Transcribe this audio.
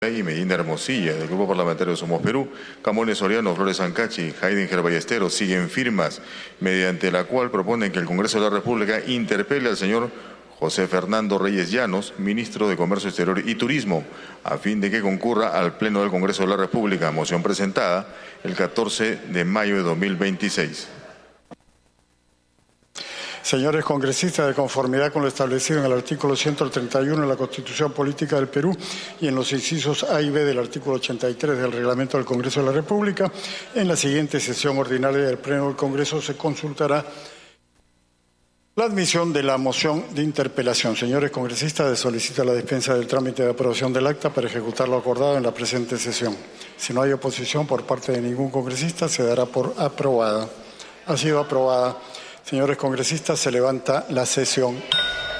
y Medina Hermosilla, del Grupo Parlamentario Somos Perú, Camones Soriano, Flores Ancachi, Heidinger Ballesteros, siguen firmas, mediante la cual proponen que el Congreso de la República interpele al señor José Fernando Reyes Llanos, ministro de Comercio Exterior y Turismo, a fin de que concurra al Pleno del Congreso de la República, moción presentada el 14 de mayo de 2026. Señores congresistas, de conformidad con lo establecido en el artículo 131 de la Constitución Política del Perú y en los incisos A y B del artículo 83 del Reglamento del Congreso de la República, en la siguiente sesión ordinaria del Pleno del Congreso se consultará la admisión de la moción de interpelación. Señores congresistas, se solicita la dispensa del trámite de aprobación del acta para ejecutar lo acordado en la presente sesión. Si no hay oposición por parte de ningún congresista, se dará por aprobada. Ha sido aprobada. Señores congresistas, se levanta la sesión.